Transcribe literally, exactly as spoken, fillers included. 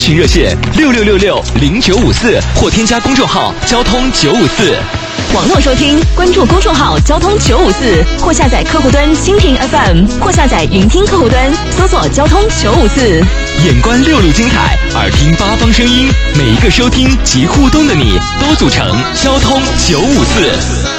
群热线六六六六零九五四或添加公众号交通九五四。 网络收听，关注公众号交通九五四，或下载客户端蜻蜓 F M， 或下载云听客户端，搜索交通九五四。 眼观六路精彩，耳听八方声音，每一个收听及互动的你，都组成交通九五四。